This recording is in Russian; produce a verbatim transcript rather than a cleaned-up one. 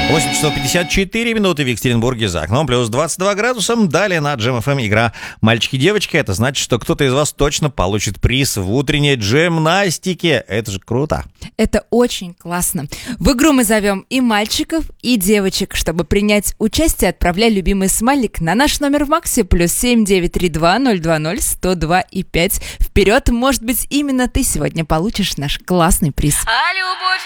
восемь часов пятьдесят четыре минуты в Екатеринбурге, за окном плюс двадцать два градуса. Далее на Джем эф эм игра «Мальчики-девочки». Это значит, что кто-то из вас точно получит приз в утренней джемнастике. Это же круто. Это очень классно. В игру мы зовем и мальчиков, и девочек. Чтобы принять участие, отправляй любимый смайлик на наш номер в Максе плюс семь девять три два ноль два ноль сто два и пять. Вперед, может быть, именно ты сегодня получишь наш классный приз. А любовь